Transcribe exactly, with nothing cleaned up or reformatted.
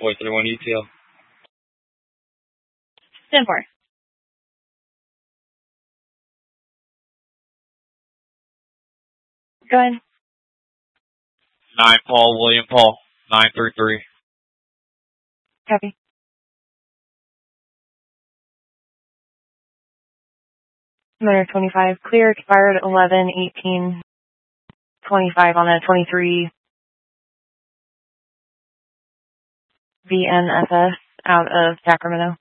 four three one E T L. ten four. Go ahead. nine Paul, William Paul, nine three three. Copy. Minor twenty-five, clear, expired eleven eighteen twenty-five on a twenty-three V N F S out of Sacramento.